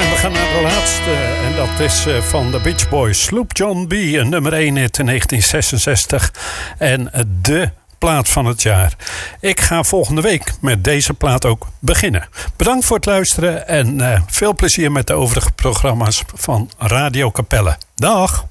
we gaan naar de laatste. En dat is van de Beach Boys. Sloop John B. Een nummer 1 hit in 1966. En de plaat van het jaar. Ik ga volgende week met deze plaat ook beginnen. Bedankt voor het luisteren. En veel plezier met de overige programma's van Radio Capelle. Dag!